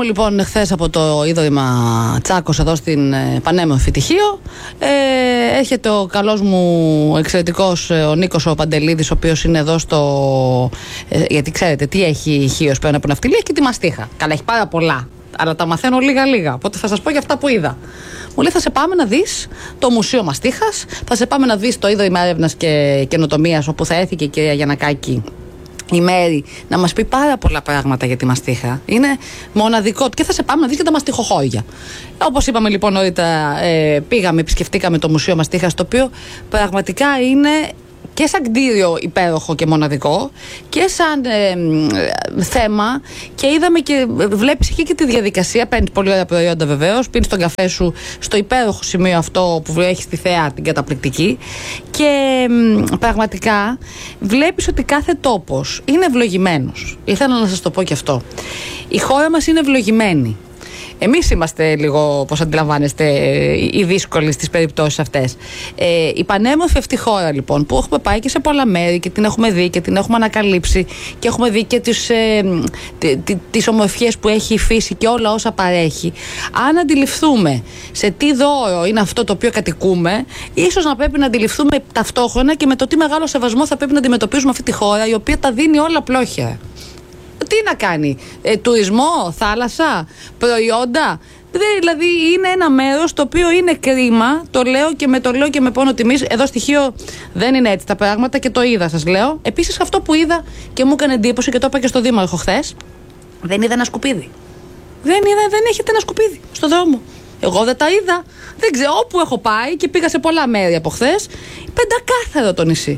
Επιστρέφουμε λοιπόν χθες από το Ίδρυμα Τσάκος εδώ στην Πανέμορφη Τυχείο. Έρχεται ο καλός μου εξαιρετικός ο Νίκος ο Παντελίδης, ο οποίος είναι εδώ γιατί ξέρετε τι έχει η Χίος πέρα από ναυτιλία και τη μαστίχα. Καλά, έχει πάρα πολλά, αλλά τα μαθαίνω λίγα-λίγα. Οπότε θα σας πω για αυτά που είδα. Μου λέει: θα σε πάμε να δεις το Μουσείο Μαστίχας, θα σε πάμε να δεις το Ίδρυμα Έρευνας και Καινοτομίας, όπου θα έρθει και η κυρία Γιαννακάκη η Μέρη να μας πει πάρα πολλά πράγματα για τη μαστίχα. Είναι μοναδικό και θα σε πάμε να δεις και τα μαστιχοχώρια. Όπως είπαμε λοιπόν νωρίτερα, πήγαμε, επισκεφτήκαμε το Μουσείο Μαστίχας, το οποίο πραγματικά είναι και σαν κτίριο υπέροχο και μοναδικό και σαν θέμα, και είδαμε και βλέπεις εκεί και τη διαδικασία. Παίρνεις πολύ ωραία προϊόντα βεβαίως, πίνεις τον καφέ σου στο υπέροχο σημείο αυτό που έχει τη θέα την καταπληκτική, και πραγματικά βλέπεις ότι κάθε τόπος είναι ευλογημένος. Ήθελα να σας το πω και αυτό. Η χώρα μας είναι ευλογημένη. Εμείς είμαστε λίγο, πώς αντιλαμβάνεστε, οι δύσκολοι στις περιπτώσεις αυτές. Η πανέμορφη αυτή χώρα λοιπόν, που έχουμε πάει και σε πολλά μέρη και την έχουμε δει και την έχουμε ανακαλύψει και έχουμε δει και τις ομορφιές που έχει η φύση και όλα όσα παρέχει, αν αντιληφθούμε σε τι δώρο είναι αυτό το οποίο κατοικούμε, ίσως να πρέπει να αντιληφθούμε ταυτόχρονα και με το τι μεγάλο σεβασμό θα πρέπει να αντιμετωπίζουμε αυτή τη χώρα, η οποία τα δίνει όλα πλόχια. Τι να κάνει, τουρισμό, θάλασσα, προϊόντα. Δηλαδή είναι ένα μέρος το οποίο είναι κρίμα, το λέω και με πόνο τιμής. Εδώ στοιχείο δεν είναι έτσι τα πράγματα και το είδα, σας λέω. Επίσης αυτό που είδα και μου έκανε εντύπωση και το είπα και στο Δήμαρχο χθες, δεν είδα ένα σκουπίδι. Δεν έχετε ένα σκουπίδι στο δρόμο. Εγώ δεν τα είδα. Δεν ξέρω, όπου έχω πάει και πήγα σε πολλά μέρη από χθες, πεντακάθαρο το νησί.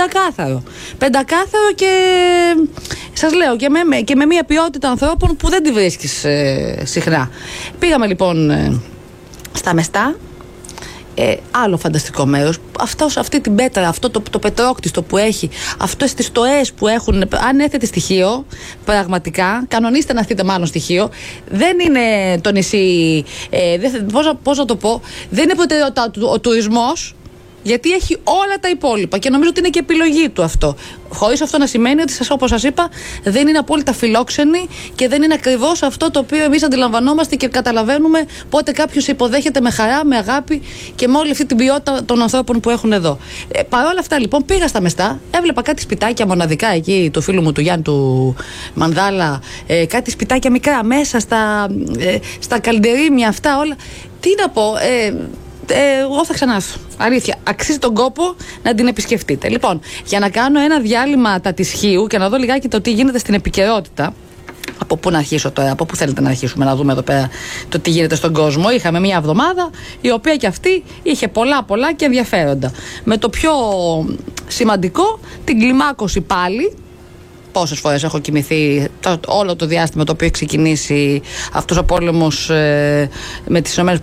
Πεντακάθαρο και σας λέω και με μια ποιότητα ανθρώπων που δεν τη βρίσκεις συχνά. Πήγαμε λοιπόν στα Μεστά, άλλο φανταστικό μέρος. Αυτή την πέτρα, αυτό το πετρόκτιστο που έχει, αυτές τις στοές που έχουν. Αν έρθετε στοιχείο, πραγματικά, κανονίστε να έρθετε μάλλον στοιχείο. Δεν είναι το νησί, πώς να το πω, δεν είναι προτεραιότητα ο τουρισμός. Γιατί έχει όλα τα υπόλοιπα και νομίζω ότι είναι και επιλογή του αυτό. Χωρίς αυτό να σημαίνει ότι, όπως σας είπα, δεν είναι απόλυτα φιλόξενοι και δεν είναι ακριβώς αυτό το οποίο εμείς αντιλαμβανόμαστε και καταλαβαίνουμε πότε κάποιος υποδέχεται με χαρά, με αγάπη και με όλη αυτή την ποιότητα των ανθρώπων που έχουν εδώ. Παρ' όλα αυτά λοιπόν πήγα στα Μεστά, έβλεπα κάτι σπιτάκια μοναδικά εκεί του φίλου μου του Γιάννη του Μανδάλα, κάτι σπιτάκια μικρά μέσα στα καλντερίμια αυτά όλα. Τι να πω, εγώ θα ξανάρθω. Αλήθεια, αξίζει τον κόπο να την επισκεφτείτε. Λοιπόν, για να κάνω ένα διάλειμμα τα της Χίου και να δω λιγάκι το τι γίνεται στην επικαιρότητα. Από πού να αρχίσω τώρα, από πού θέλετε να αρχίσουμε να δούμε εδώ πέρα το τι γίνεται στον κόσμο. Είχαμε μια εβδομάδα η οποία και αυτή είχε πολλά και ενδιαφέροντα. Με το πιο σημαντικό, την κλιμάκωση πάλι. Πόσες φορές έχω κοιμηθεί όλο το διάστημα το οποίο έχει ξεκινήσει αυτός ο πόλεμος με τις ΗΠΑ,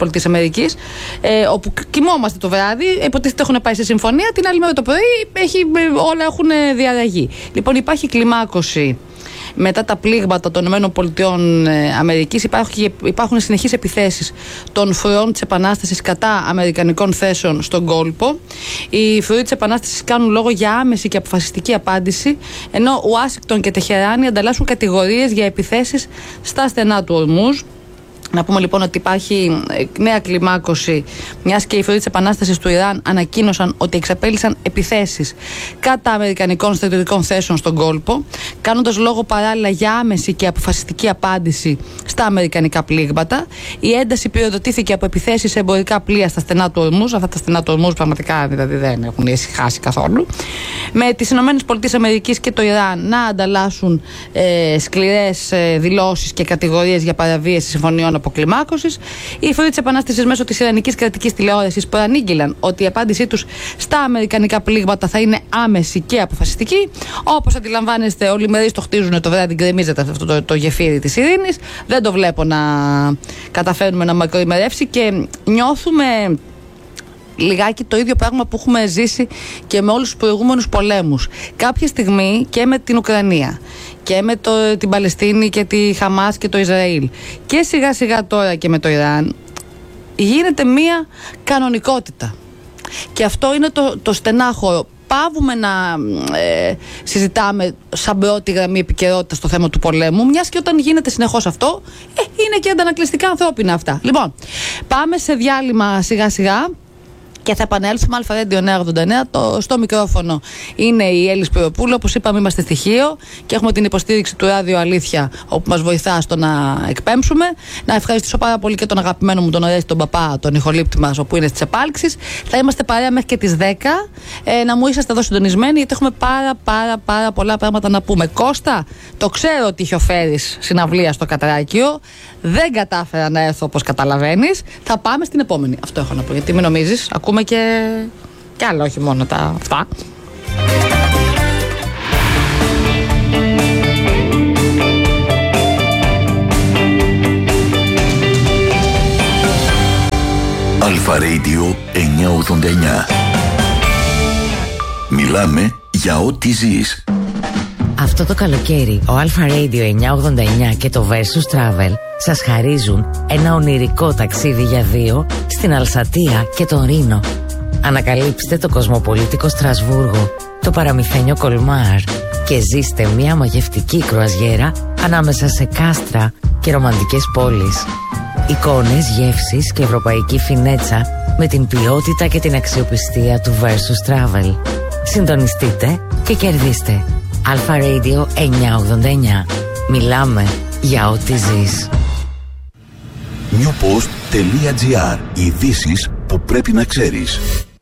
όπου κοιμόμαστε το βράδυ, υποτίθεται έχουν πάει σε συμφωνία, την άλλη μέρα το πρωί όλα έχουν διαραγεί. Λοιπόν, υπάρχει κλιμάκωση μετά τα πλήγματα των ΗΠΑ. Υπάρχουν συνεχείς επιθέσεις των φρουρών της Επανάστασης κατά αμερικανικών θέσεων στον κόλπο. Οι φρουροί της Επανάστασης κάνουν λόγο για άμεση και αποφασιστική απάντηση, ενώ Ουάσιγκτον και Τεχεράνη ανταλλάσσουν κατηγορίες για επιθέσεις στα στενά του Ορμούζ. Να πούμε λοιπόν ότι υπάρχει νέα κλιμάκωση, μιας και οι φρουροί της Επανάστασης του Ιράν ανακοίνωσαν ότι εξαπέλυσαν επιθέσεις κατά αμερικανικών στρατιωτικών θέσεων στον κόλπο, κάνοντας λόγο παράλληλα για άμεση και αποφασιστική απάντηση στα αμερικανικά πλήγματα. Η ένταση πυροδοτήθηκε από επιθέσεις σε εμπορικά πλοία στα στενά του Ορμούζ. Αυτά τα στενά του Ορμούζ πραγματικά δηλαδή δεν έχουν ησυχάσει καθόλου. Με τις ΗΠΑ και το Ιράν να ανταλλάσσουν σκληρές δηλώσεις και κατηγορίες για παραβίαση συμφωνιών αποκλιμάκωσης. Οι φρουροί της Επανάστασης μέσω της Ιρανικής κρατικής τηλεόρασης προανήγγειλαν ότι η απάντησή τους στα αμερικανικά πλήγματα θα είναι άμεση και αποφασιστική. Όπως αντιλαμβάνεστε, όλοι οι μερείς το χτίζουν το βράδυ, γκρεμίζεται αυτό το γεφύρι της ειρήνης. Δεν το βλέπω να καταφέρνουμε να μακροημερεύσει και νιώθουμε λιγάκι το ίδιο πράγμα που έχουμε ζήσει και με όλους τους προηγούμενους πολέμους. Κάποια στιγμή και με την Ουκρανία και με την Παλαιστίνη και τη Χαμάς και το Ισραήλ και σιγά σιγά τώρα και με το Ιράν, γίνεται μία κανονικότητα. Και αυτό είναι το στενάχωρο πάβουμε να συζητάμε σαν πρώτη γραμμή επικαιρότητα στο θέμα του πολέμου, μιας και όταν γίνεται συνεχώς αυτό, είναι και αντανακλειστικά ανθρώπινα αυτά. Λοιπόν, πάμε σε διάλειμμα σιγά σιγά. Και θα επανέλθουμε. Αλφα Radio 989. Στο μικρόφωνο είναι η Έλλη Σπυροπούλου. Όπως είπαμε, είμαστε στοιχείο και έχουμε την υποστήριξη του Ράδιο Αλήθεια, όπου μας βοηθά στο να εκπέμψουμε. Να ευχαριστήσω πάρα πολύ και τον αγαπημένο μου τον Ορέστη τον Παπά, τον ηχολήπτη μας, όπου είναι στις επάλξεις. Θα είμαστε παρέα μέχρι και τις 10. Να μου είσαστε εδώ συντονισμένοι, γιατί έχουμε πάρα πολλά πράγματα να πούμε. Κώστα, το ξέρω ότι είχε ο Φέρης συναυλία στο Κατράκιο. Δεν κατάφερα να έρθω, όπως καταλαβαίνεις. Θα πάμε στην επόμενη. Αυτό έχω να πω. Γιατί μην νομίζεις, ακούμε και άλλα, όχι μόνο τα αυτά. Αλφα Radio 989. Μιλάμε για ό,τι ζεις. Αυτό το καλοκαίρι ο Αλφα Radio 989 και το Versus Travel σας χαρίζουν ένα ονειρικό ταξίδι για δύο στην Αλσατία και τον Ρήνο. Ανακαλύψτε το κοσμοπολίτικο Στρασβούργο, το παραμυθένιο Κολμάρ και ζήστε μια μαγευτική κρουαζιέρα ανάμεσα σε κάστρα και ρομαντικές πόλεις. Εικόνες, γεύσεις και ευρωπαϊκή φινέτσα με την ποιότητα και την αξιοπιστία του Versus Travel. Συντονιστείτε και κερδίστε. Αλφα Radio 989. Μιλάμε για ό,τι ζεις. Newpost.gr. Ειδήσεις που πρέπει να ξέρεις.